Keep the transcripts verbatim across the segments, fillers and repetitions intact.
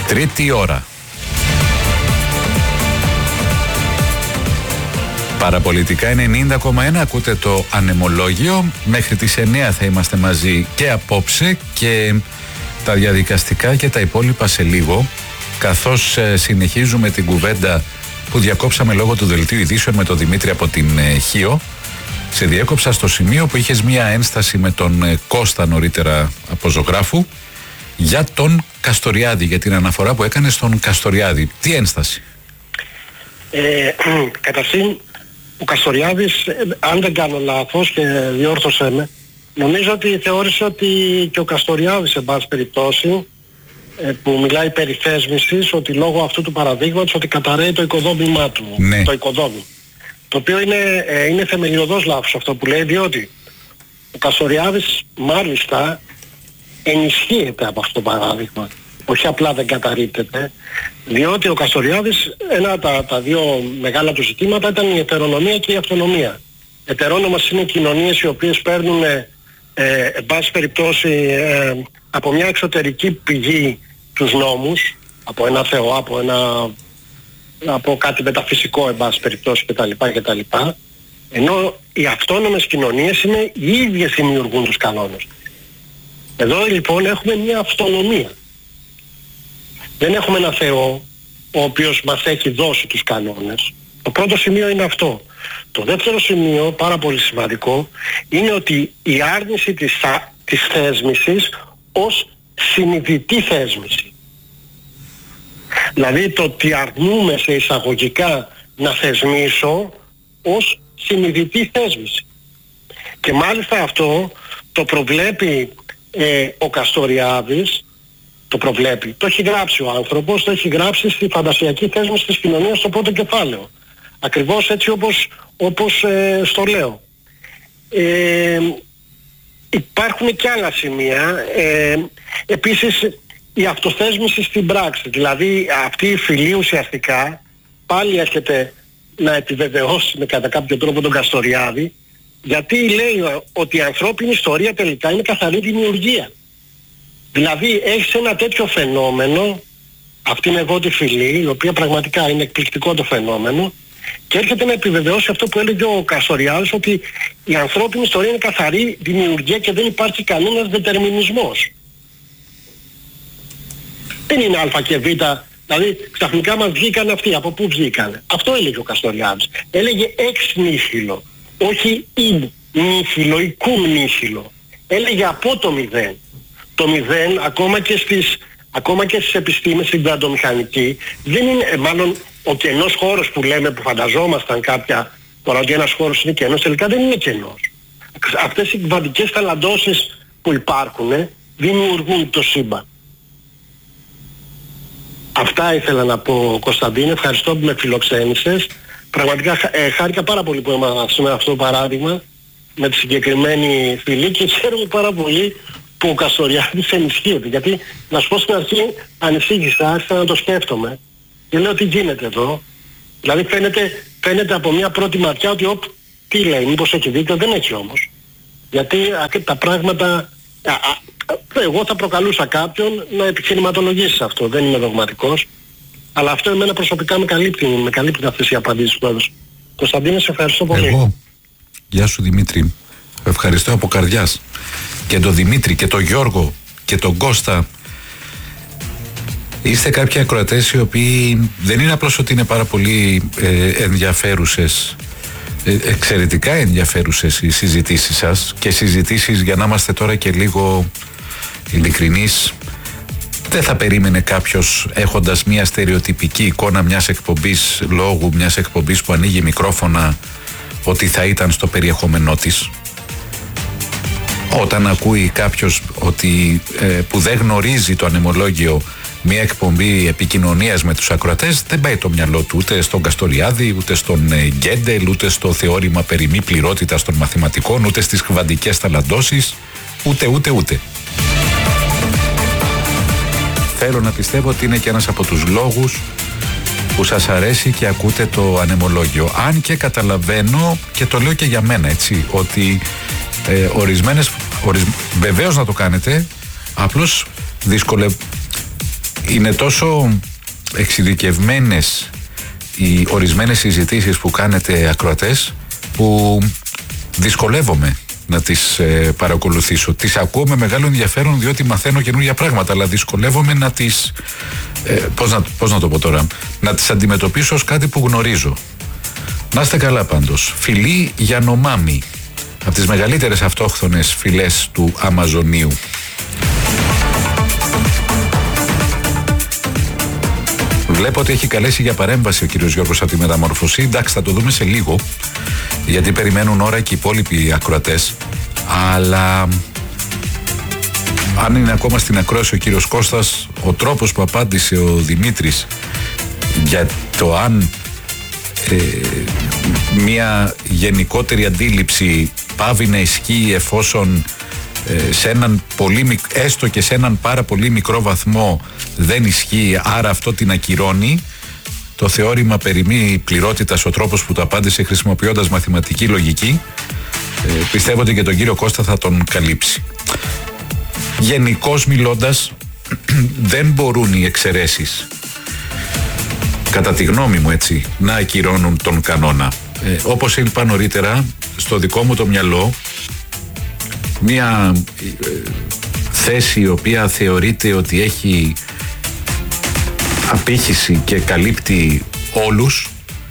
Τρίτη ώρα. Παραπολιτικά ενενήντα κόμμα ένα, ακούτε το ανεμολόγιο. Μέχρι τις εννιά θα είμαστε μαζί και απόψε, και τα διαδικαστικά και τα υπόλοιπα σε λίγο, καθώς ε, συνεχίζουμε την κουβέντα που διακόψαμε λόγω του δελτίου ειδήσεων με τον Δημήτρη από την ε, Χίο. Σε διέκοψα στο σημείο που είχες μία ένσταση με τον ε, Κώστα νωρίτερα από Ζωγράφου για τον Καστοριάδη, για την αναφορά που έκανε στον Καστοριάδη. Τι ένσταση? Ε, καταρχήν, ο Καστοριάδης, αν δεν κάνω λάθος και διόρθωσέ με, νομίζω ότι θεώρησε ότι και ο Καστοριάδης, σε πάση περιπτώσει, που μιλάει περί θέσμησης, ότι λόγω αυτού του παραδείγματος ότι καταραίει το οικοδόμημά του, ναι. το οικοδόμημα. Το οποίο είναι, είναι θεμελιωδώς λάθος αυτό που λέει, διότι ο Καστοριάδης μάλιστα ενισχύεται από αυτό το παράδειγμα. Όχι απλά δεν καταρρίπτεται, διότι ο Καστοριάδης, ένα από τα, τα δύο μεγάλα του ζητήματα ήταν η ετερονομία και η αυτονομία. Ετερόνομας είναι κοινωνίες οι οποίες παίρνουν, ε, εν πάση περιπτώσει, ε, από μια εξωτερική πηγή τους νόμους, από ένα Θεό, από, ένα, από κάτι μεταφυσικό, εν πάση περιπτώσει κτλ. κτλ. Ενώ οι αυτόνομες κοινωνίες είναι οι ίδιες δημιουργούν τους κανόνες. Εδώ λοιπόν έχουμε μια αυτονομία. Δεν έχουμε ένα Θεό ο οποίος μας έχει δώσει τους κανόνες. Το πρώτο σημείο είναι αυτό. Το δεύτερο σημείο, πάρα πολύ σημαντικό, είναι ότι η άρνηση της, της θέσμησης ως συνειδητή θέσμηση. Δηλαδή το ότι αρνούμε σε εισαγωγικά να θεσμίσω ως συνειδητή θέσμηση. Και μάλιστα αυτό το προβλέπει ε, ο Καστοριάδης, το προβλέπει. Το έχει γράψει ο άνθρωπος, το έχει γράψει στη φαντασιακή θέσμηση της κοινωνίας στο πρώτο κεφάλαιο. Ακριβώς έτσι όπως, όπως ε, στο λέω. Ε, υπάρχουν και άλλα σημεία. Ε, επίσης η αυτοθέσμηση στην πράξη, δηλαδή αυτή η φυλή ουσιαστικά πάλι έρχεται να επιβεβαιώσει με κατά κάποιο τρόπο τον Καστοριάδη, γιατί λέει ότι η ανθρώπινη ιστορία τελικά είναι καθαρή δημιουργία. Δηλαδή έχεις ένα τέτοιο φαινόμενο, αυτή είναι εγώ τη φυλή, η οποία πραγματικά είναι εκπληκτικό το φαινόμενο, και έρχεται να επιβεβαιώσει αυτό που έλεγε ο Καστοριάδης, ότι η ανθρώπινη ιστορία είναι καθαρή δημιουργία και δεν υπάρχει κανένας δετερμινισμός. Δεν είναι α και β, δηλαδή ξαφνικά μας βγήκαν αυτοί. Από πού βγήκαν? Αυτό έλεγε ο Καστοριάδης. Έλεγε εξ νύχυλο, όχι ειν νύχυλο ή κουμ νύχυλο. Έλεγε από το μηδέν. Το μηδέν ακόμα και στις, ακόμα και στις επιστήμες, στην κβαντομηχανική, δεν είναι, ε, μάλλον ο κενός χώρος που λέμε, που φανταζόμασταν κάποια τώρα ότι ένας χώρος είναι κενός, τελικά δεν είναι κενός. Αυτές οι κβαντικές ταλαντώσεις που υπάρχουν ε, δημιουργούν το σύμπαν. Αυτά ήθελα να πω, Κωνσταντίνε. Ευχαριστώ που με φιλοξένησες. Πραγματικά ε, χάρηκα πάρα πολύ που έμαθα αυτό το παράδειγμα με τη συγκεκριμένη φυλή, και χαίρομαι πάρα πολύ που ο Καστοριάδης ενισχύεται. Γιατί να σου πω στην αρχή ανησύχησα, άρχισα να το σκέφτομαι και λέω τι γίνεται εδώ. Δηλαδή φαίνεται, φαίνεται από μια πρώτη ματιά ότι οπ, τι λέει, μήπως έχει δίκιο? Δεν έχει όμως. Γιατί α, τα πράγματα, α, α, εγώ θα προκαλούσα κάποιον να επιχειρηματολογήσει αυτό, δεν είμαι δογματικός, αλλά αυτό εμένα προσωπικά με καλύπτει, με καλύπτει αυτές οι απαντήσεις που έδωσα. Κωνσταντίνε, σε ευχαριστώ πολύ. Εγώ, γεια σου Δημήτρη, ευχαριστώ από καρδιάς. Και τον Δημήτρη και τον Γιώργο και τον Κώστα. Είστε κάποιοι ακροατές οι οποίοι δεν είναι απλώς ότι είναι πάρα πολύ ε, ενδιαφέρουσες, ε, εξαιρετικά ενδιαφέρουσες οι συζητήσεις σας, και συζητήσεις, για να είμαστε τώρα και λίγο ειλικρινείς, δεν θα περίμενε κάποιος έχοντας μια στερεοτυπική εικόνα μιας εκπομπής λόγου, μιας εκπομπής που ανοίγει μικρόφωνα, ότι θα ήταν στο περιεχόμενό της. Όταν ακούει κάποιος ότι, ε, που δεν γνωρίζει το ανεμολόγιο, μια εκπομπή επικοινωνίας με τους ακροατές, δεν πάει το μυαλό του ούτε στον Καστοριάδη, ούτε στον ε, Γκέντελ, ούτε στο θεώρημα περί μη πληρότητας των μαθηματικών, ούτε στις κβαντικές ταλαντώσεις, ούτε ούτε ούτε. Θέλω να πιστεύω ότι είναι και ένας από τους λόγους που σας αρέσει και ακούτε το ανεμολόγιο. Αν και καταλαβαίνω, και το λέω και για μένα, έτσι, ότι ε, ορισμένες, ορισμ... βεβαίως να το κάνετε, απλώς δυσκολε... Είναι τόσο εξειδικευμένες οι ορισμένες συζητήσεις που κάνετε ακροατές που δυσκολεύομαι να τις ε, παρακολουθήσω. Τις ακούω με μεγάλο ενδιαφέρον διότι μαθαίνω καινούργια πράγματα, αλλά δυσκολεύομαι να τις ε, πώς, να, πώς να το πω τώρα να τις αντιμετωπίσω ως κάτι που γνωρίζω. Να είστε καλά πάντως. Φυλή Γιανομάμι, από τις μεγαλύτερες αυτόχθονες φυλές του Αμαζονίου. Βλέπω ότι έχει καλέσει για παρέμβαση ο κύριος Γιώργος από τη Μεταμόρφωση. Εντάξει, θα το δούμε σε λίγο, γιατί περιμένουν ώρα και οι υπόλοιποι ακροατές. Αλλά αν είναι ακόμα στην ακρόαση ο κύριος Κώστας, ο τρόπος που απάντησε ο Δημήτρης για το αν ε, μια γενικότερη αντίληψη πάβει να ισχύει εφόσον ε, σε έναν πολύ, έστω και σε έναν πάρα πολύ μικρό βαθμό δεν ισχύει, άρα αυτό την ακυρώνει. Το θεώρημα περί μη πληρότητας, ο τρόπος που το απάντησε χρησιμοποιώντας μαθηματική λογική, ε, πιστεύω ότι και τον κύριο Κώστα θα τον καλύψει. Γενικώς μιλώντας, δεν μπορούν οι εξαιρέσεις, κατά τη γνώμη μου έτσι, να ακυρώνουν τον κανόνα. Ε, όπως είπα νωρίτερα, στο δικό μου το μυαλό, μια ε, θέση η οποία θεωρείται ότι έχει απήχηση και καλύπτει όλους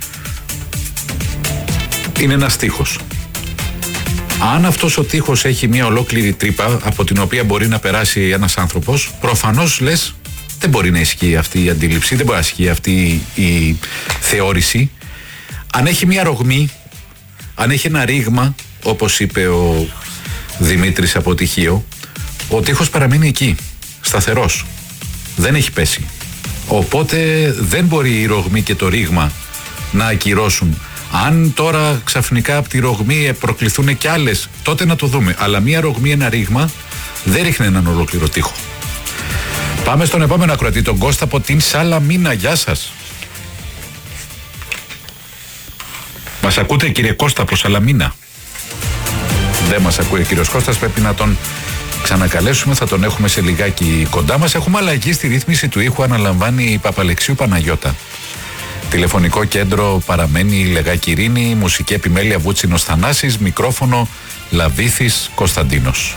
είναι ένας τοίχος. Αν αυτός ο τοίχος έχει μια ολόκληρη τρύπα από την οποία μπορεί να περάσει ένας άνθρωπος, προφανώς λες δεν μπορεί να ισχύει αυτή η αντίληψη, δεν μπορεί να ισχύει αυτή η θεώρηση. Αν έχει μια ρογμή, αν έχει ένα ρήγμα, όπως είπε ο Δημήτρης από τυχείο, ο τοίχος παραμείνει εκεί, σταθερός, δεν έχει πέσει. Οπότε δεν μπορεί η ρογμή και το ρήγμα να ακυρώσουν. Αν τώρα ξαφνικά από τη ρογμή προκληθούν και άλλες, τότε να το δούμε. Αλλά μία ρογμή, ένα ρήγμα δεν ρίχνει έναν ολόκληρο τοίχο. Πάμε στον επόμενο ακροατή, τον Κώστα από την Σαλαμίνα. Γεια σας. Μας ακούτε κύριε Κώστα από Σαλαμίνα? Δεν μας ακούει ο κύριος Κώστας, πρέπει να τον ξανακαλέσουμε, θα τον έχουμε σε λιγάκι κοντά μας. Έχουμε αλλαγή στη ρύθμιση του ήχου, αναλαμβάνει η Παπαλεξίου Παναγιώτα. Τηλεφωνικό κέντρο παραμένει Λεγάκη Ειρήνη, μουσική επιμέλεια Βούτσινος Θανάσης, μικρόφωνο Λαβίθης Κωνσταντίνος.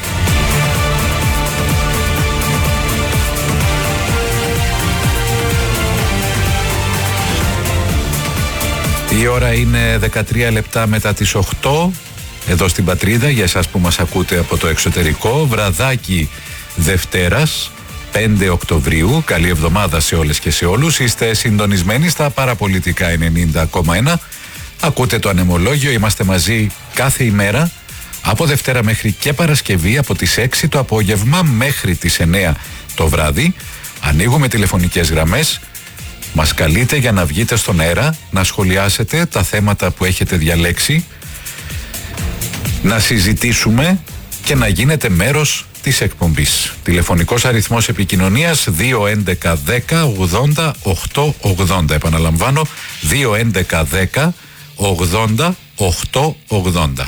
Η ώρα είναι δεκατρία λεπτά μετά τις οκτώ. Εδώ στην Πατρίδα, για εσάς που μας ακούτε από το εξωτερικό, βραδάκι Δευτέρας, πέντε Οκτωβρίου. Καλή εβδομάδα σε όλες και σε όλους. Είστε συντονισμένοι στα Παραπολιτικά ενενήντα κόμμα ένα. Ακούτε το Ανεμολόγιο. Είμαστε μαζί κάθε ημέρα από Δευτέρα μέχρι και Παρασκευή, από τις έξι το απόγευμα μέχρι τις εννέα το βράδυ. Ανοίγουμε τηλεφωνικές γραμμές. Μας καλείτε για να βγείτε στον αέρα, να σχολιάσετε τα θέματα που έχετε διαλέξει, να συζητήσουμε και να γίνετε μέρος της εκπομπής. Τηλεφωνικός αριθμός επικοινωνίας δύο έντεκα δέκα ογδόντα οκτώ ογδόντα. Επαναλαμβάνω, δύο έντεκα δέκα ογδόντα οκτώ ογδόντα.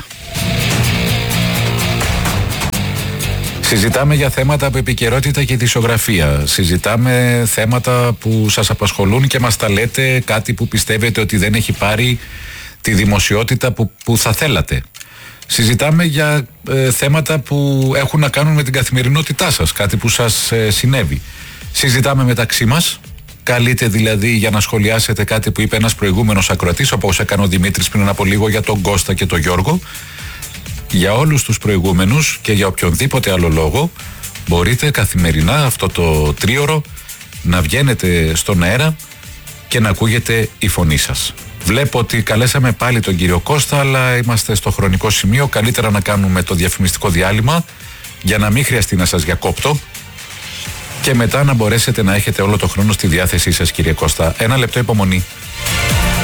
Συζητάμε για θέματα από επικαιρότητα και δισογραφία. Συζητάμε θέματα που σας απασχολούν και μας τα λέτε, κάτι που πιστεύετε ότι δεν έχει πάρει τη δημοσιότητα που, που θα θέλατε. Συζητάμε για ε, θέματα που έχουν να κάνουν με την καθημερινότητά σας, κάτι που σας ε, συνέβη. Συζητάμε μεταξύ μας. Καλείτε δηλαδή για να σχολιάσετε κάτι που είπε ένας προηγούμενος ακροατής, όπως έκανε ο Δημήτρης πριν από λίγο για τον Κώστα και τον Γιώργο. Για όλους τους προηγούμενους και για οποιονδήποτε άλλο λόγο μπορείτε καθημερινά αυτό το τρίωρο να βγαίνετε στον αέρα και να ακούγεται η φωνή σας. Βλέπω ότι καλέσαμε πάλι τον κύριο Κώστα, αλλά είμαστε στο χρονικό σημείο. Καλύτερα να κάνουμε το διαφημιστικό διάλειμμα για να μην χρειαστεί να σας διακόπτω και μετά να μπορέσετε να έχετε όλο το χρόνο στη διάθεσή σας, κύριε Κώστα. Ένα λεπτό υπομονή.